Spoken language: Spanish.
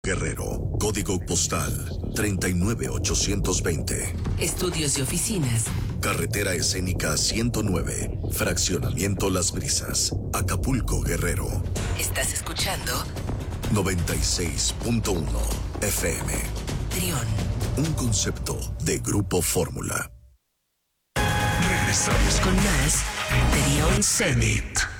Guerrero, código postal 39820. Estudios y oficinas. Carretera escénica 109, fraccionamiento Las Brisas, Acapulco, Guerrero. Estás escuchando 96.1 FM. Trión. Un concepto de Grupo Fórmula. Regresamos con más Trión Zenit.